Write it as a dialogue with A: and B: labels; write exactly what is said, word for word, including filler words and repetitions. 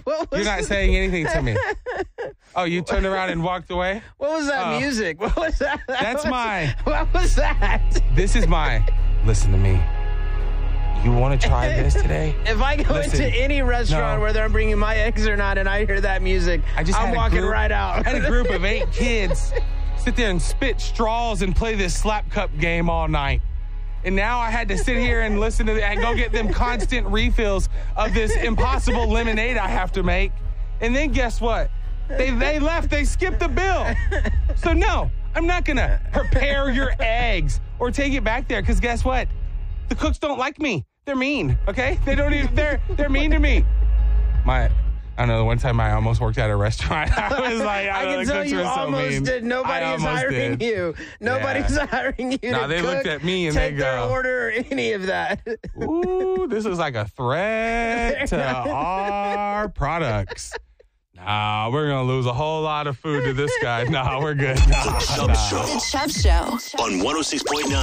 A: What was
B: You're not
A: the-
B: saying anything to me. Oh, you turned around and walked away?
A: What was that
B: Oh.
A: music? What was that?
B: That's
A: What was-
B: my-
A: What was that?
B: This is my, listen to me. You want to try this today?
A: If I go
B: Listen,
A: into any restaurant
B: no.
A: whether I'm bringing my eggs or not, and I hear that music,
B: I just
A: I'm
B: had a
A: walking
B: group-
A: right out.
B: I had a group of eight kids sit there and spit straws and play this slap cup game all night. And now I had to sit here and listen to the, and go get them constant refills of this impossible lemonade I have to make. And then guess what? They they left. They skipped the bill. So no, I'm not gonna prepare your eggs or take it back there because guess what? The cooks don't like me. They're mean. Okay? They don't even. They're they're mean to me. My. I don't know. The one time I almost worked at a restaurant. I was like, I,
A: I
B: know,
A: can
B: the
A: tell
B: cooks
A: you
B: were so
A: almost
B: mean.
A: did.
B: I
A: Nobody's
B: almost
A: hiring
B: did.
A: you. Nobody's
B: Yeah.
A: hiring you.
B: Nah,
A: to
B: they
A: cook,
B: looked at me and
A: take
B: they
A: their
B: go,
A: order or any of that.
B: Ooh, this is like a threat to our products. Nah, we're going to lose a whole lot of food to this guy. Nah, we're good. Nah,
C: The Chubb
B: nah.
C: Show.
D: The Chubb Show.
C: On one oh six point nine